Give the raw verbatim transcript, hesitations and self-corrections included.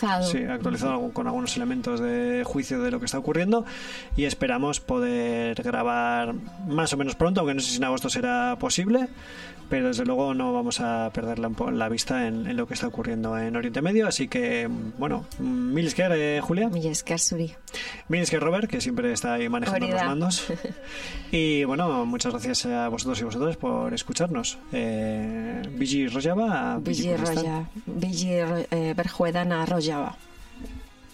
actualizado. Sí, actualizado con algunos elementos de juicio de lo que está ocurriendo, y esperamos poder grabar más o menos pronto, aunque no sé si en agosto será posible, pero desde luego no vamos a perder la, la vista en, en lo que está ocurriendo en Oriente Medio. Así que, bueno, mil esker, eh, Julia. Mil esker, Zuri. Mil esker, Robert, que siempre está ahí manejando Orida. los mandos. Y bueno, muchas gracias a vosotros y vosotras por escucharnos. Eh, Bigi Rojava. Bigi Rojava. Bigi Berjuedana Rojava.